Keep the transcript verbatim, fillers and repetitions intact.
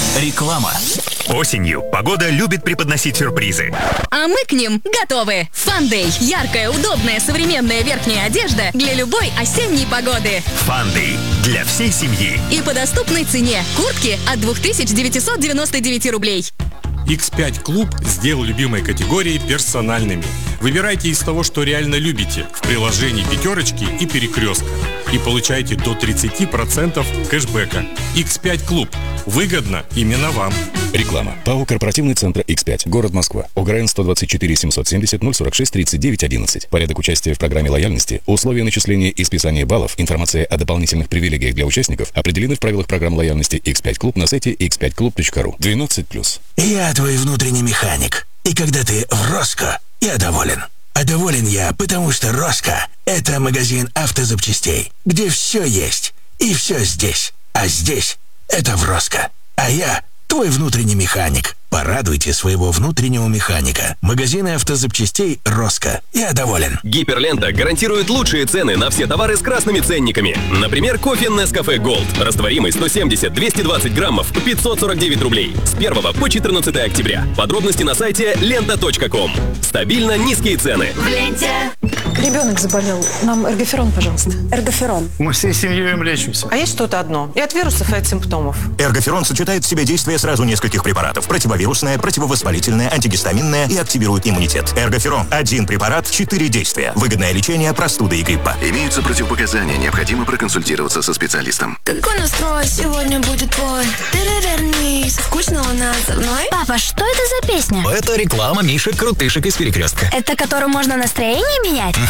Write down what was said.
Реклама. Осенью погода любит преподносить сюрпризы. А мы к ним готовы. Фандэй. Яркая, удобная, современная верхняя одежда для любой осенней погоды. Фандэй. Для всей семьи. И по доступной цене. Куртки от две тысячи девятьсот девяносто девять рублей. икс пять Клуб сделал любимые категории персональными. Выбирайте из того, что реально любите, в приложении «Пятерочки» и «Перекрестка». И получайте до тридцать процентов кэшбэка. икс пять Клуб. Выгодно именно вам. Реклама. ПАО «Корпоративный центр икс пять». Город Москва. ОГРН сто двадцать четыре семьсот семьдесят ноль сорок шесть тридцать девять одиннадцать. Порядок участия в программе лояльности, условия начисления и списания баллов, информация о дополнительных привилегиях для участников определены в правилах программ лояльности икс пять Клуб на сайте икс пять клуб точка ру. двенадцать плюс. Я твой внутренний механик. И когда ты в Роско, я доволен. А доволен я, потому что Роско – это магазин автозапчастей, где все есть и все здесь. А здесь – это в Роско. А я – твой внутренний механик. Порадуйте своего внутреннего механика. Магазины автозапчастей «Роско». Я доволен. Гиперлента гарантирует лучшие цены на все товары с красными ценниками. Например, кофе Nescafe Gold. Растворимый сто семьдесят двести двадцать граммов, пятьсот сорок девять рублей. С первого по четырнадцатое октября. Подробности на сайте лента точка ком. Стабильно низкие цены. В ленте. Ребенок заболел. Нам эргоферон, пожалуйста. Эргоферон. Мы всей семьей им лечимся. А есть что-то одно? И от вирусов, и от симптомов. Эргоферон сочетает в себе действие сразу нескольких препаратов. Противовирусное, противовоспалительное, антигистаминное и активирует иммунитет. Эргоферон. Один препарат, четыре действия. Выгодное лечение простуды и гриппа. Имеются противопоказания. Необходимо проконсультироваться со специалистом. Какой настрой сегодня будет твой? Перевернись. Скучно надо мной? Папа, что это за песня? Это реклама Мишек Крутышек из Перекрестка. Это которую можно настроение менять?